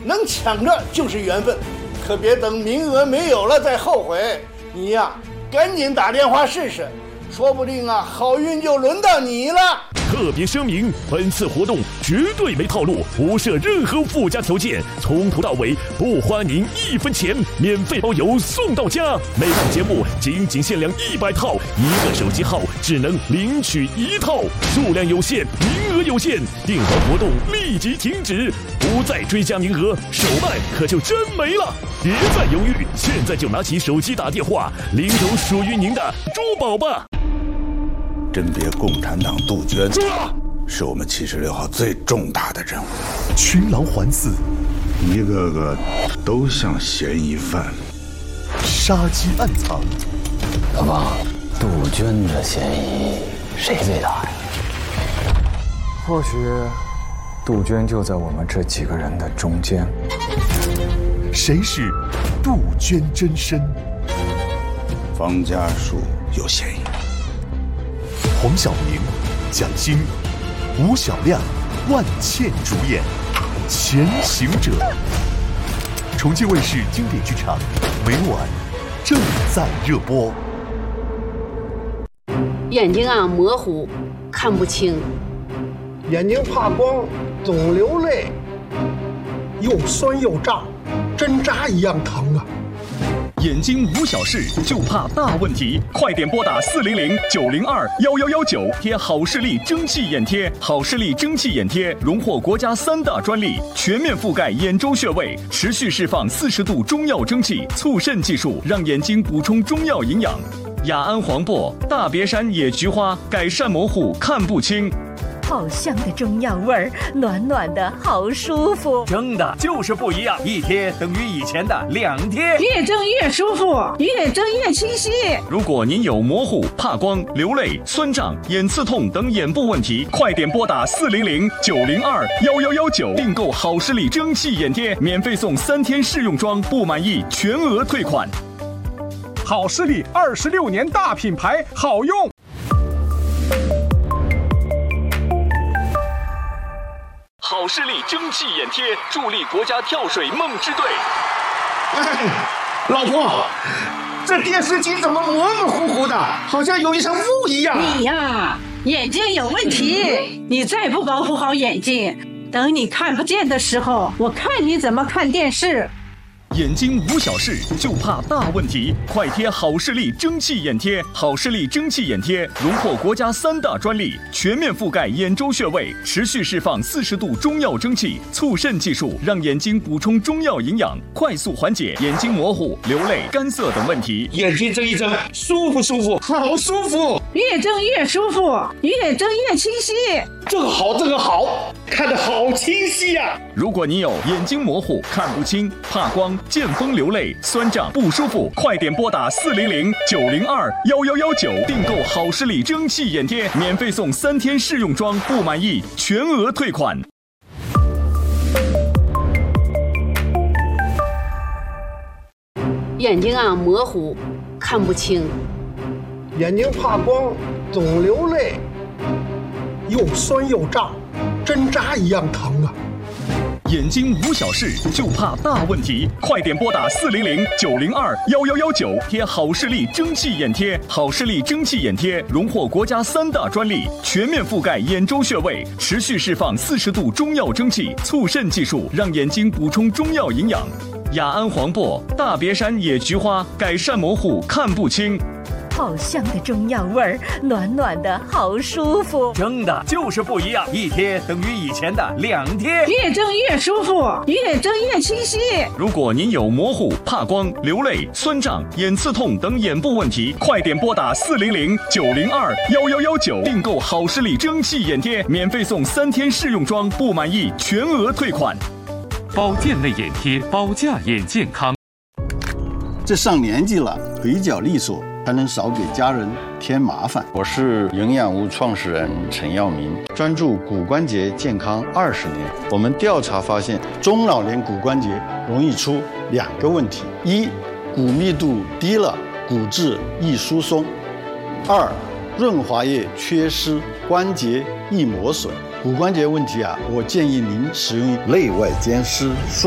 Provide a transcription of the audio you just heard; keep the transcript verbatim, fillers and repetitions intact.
能抢着就是缘分，可别等名额没有了再后悔。你呀，赶紧打电话试试，说不定啊，好运就轮到你了。 特别声明，本次活动绝对没套路，不设任何附加条件，从头到尾不花您一分钱，免费包邮送到家。每档节目仅仅限量一百套，一个手机号只能领取一套，数量有限，名额有限，订完活动立即停止，不再追加名额，手办可就真没了。别再犹豫，现在就拿起手机打电话，领走属于您的珠宝吧。 甄别共产党杜鹃，是我们七十六号最重大的任务。 群狼环伺， 一个个都像嫌疑犯， 杀机暗藏。 老王，杜鹃的嫌疑谁最大呀？ 或许杜鹃就在我们这几个人的中间。 谁是杜鹃真身？ 方家树有嫌疑。 黄晓明、蒋欣、吴晓亮、万茜主演《前行者》，重庆卫视经典剧场，每晚正在热播。 眼睛啊模糊，看不清； 眼睛怕光，总流泪，又酸又胀，针扎一样疼啊！ 眼睛无小事，就怕大问题。快点拨打四零零九零二幺幺幺九，贴好视力蒸汽眼贴。好视力蒸汽眼贴荣获国家三大专利，全面覆盖眼周穴位，持续释放四十度中药蒸汽，促肾技术让眼睛补充中药营养。雅安黄柏、大别山野菊花改善模糊看不清。 好香的中药味儿，暖暖的好舒服。 蒸的就是不一样，一贴等于以前的两贴， 越蒸越舒服，越蒸越清晰。 如果您有模糊、怕光、流泪、酸胀、眼刺痛等眼部问题，快点拨打四零零九零二幺幺幺九订购好视力蒸汽眼贴，免费送三天试用装，不满意全额退款。 好视力二十六年大品牌，好用。 好视力蒸汽眼贴助力国家跳水梦之队。 哎，老婆，这电视机怎么模模糊糊的，好像有一层雾一样？ 你呀，眼睛有问题，你再不保护好眼睛，等你看不见的时候，我看你怎么看电视。 眼睛无小事，就怕大问题。快贴好视力蒸汽眼贴。好视力蒸汽眼贴荣获国家三大专利，全面覆盖眼周穴位，持续释放四十度中药蒸汽，促肾技术让眼睛补充中药营养，快速缓解眼睛模糊、流泪、干涩等问题。 眼睛睁一睁，舒服舒服，好舒服， 越睁越舒服，越睁越清晰。 这个好，这个好，看得好清晰呀、啊！ 如果你有眼睛模糊、看不清、怕光、见风流泪、酸胀不舒服，快点拨打四零零九零二幺幺幺九订购好视力蒸汽眼贴，免费送三天试用装，不满意全额退款。 眼睛啊模糊，看不清； 眼睛怕光，总流泪，又酸又胀，针扎一样疼啊！ 眼睛无小事，就怕大问题。快点拨打四零零九零二幺幺幺九，贴好视力蒸汽眼贴。好视力蒸汽眼贴荣获国家三大专利，全面覆盖眼周穴位，持续释放四十度中药蒸汽，促肾技术让眼睛补充中药营养。雅安黄柏、大别山野菊花改善模糊看不清。 好香的中药味儿，暖暖的好舒服。 蒸的就是不一样，一贴等于以前的两贴， 越蒸越舒服，越蒸越清晰。 如果您有模糊、怕光、流泪、酸胀、眼刺痛等眼部问题，快点拨打四零零九零二幺幺幺九订购好视力蒸汽眼贴，免费送三天试用装，不满意全额退款。 保健类眼贴，保驾眼健康。 这上年纪了，腿脚利索，才能少给家人添麻烦。 我是营养屋创始人陈耀明，专注骨关节健康二十年。我们调查发现，中老年骨关节容易出两个问题：一，骨密度低了，骨质易疏松；二，润滑液缺失，关节易磨损。骨关节问题啊，我建议您使用内外兼施。